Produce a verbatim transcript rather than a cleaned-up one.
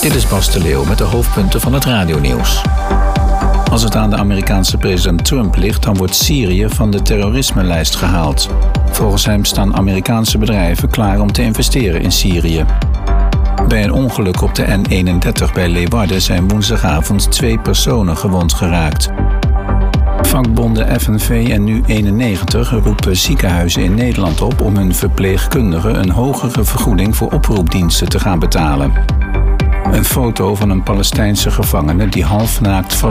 Dit is Bas de Leeuw met de hoofdpunten van het radionieuws. Als het aan de Amerikaanse president Trump ligt, dan wordt Syrië van de terrorisme-lijst gehaald. Volgens hem staan Amerikaanse bedrijven klaar om te investeren in Syrië. Bij een ongeluk op de N eenendertig bij Leeuwarden zijn woensdagavond twee personen gewond geraakt. Vakbonden F N V en Nu eenennegentig roepen ziekenhuizen in Nederland op om hun verpleegkundigen een hogere vergoeding voor oproepdiensten te gaan betalen. Een foto van een Palestijnse gevangene die halfnaakt vast